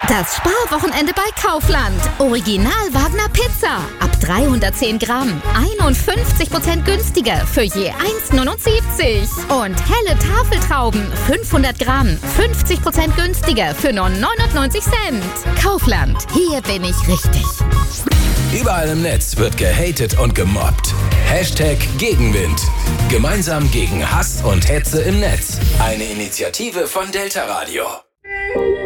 Das Sparwochenende bei Kaufland. Original Wagner Pizza. Ab 310 Gramm. 51% günstiger für je 1,79. Und helle Tafeltrauben. 500 Gramm. 50% günstiger für nur 99 Cent. Kaufland. Hier bin ich richtig. Überall im Netz wird gehatet und gemobbt. Hashtag Gegenwind. Gemeinsam gegen Hass und Hetze im Netz. Eine Initiative von Delta Radio.